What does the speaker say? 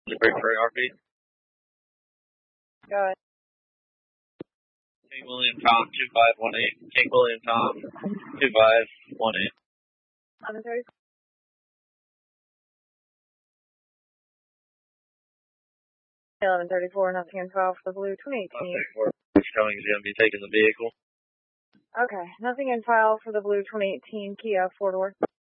Break for ARP. Go ahead. King William Tom 2518. King William Tom 2518. 11:30. $11:34, nothing in file for the blue 2018. Showing is going to be taking the vehicle. Okay, nothing in file for the blue 2018 Kia 4-door.